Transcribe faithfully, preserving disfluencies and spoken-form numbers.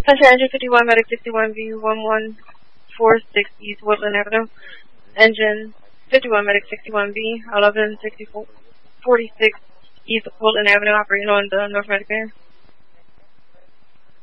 Passenger Engine fifty-one, Medic sixty-one V one one four six East Woodland Avenue. Engine fifty-one, Medic sixty-one V eleven sixty-four forty-six East Woodland Avenue, operating on the North Medicare.